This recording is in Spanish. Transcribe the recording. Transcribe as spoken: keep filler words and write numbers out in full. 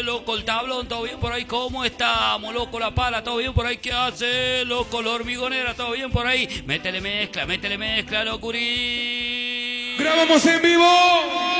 loco? El tablón, ¿todo bien por ahí? ¿Cómo estamos, loco? La pala, ¿todo bien por ahí? ¿Qué hace, loco? La hormigonera, ¿todo bien por ahí? Métele mezcla, métele mezcla, locurí. ¡Grabamos en vivo!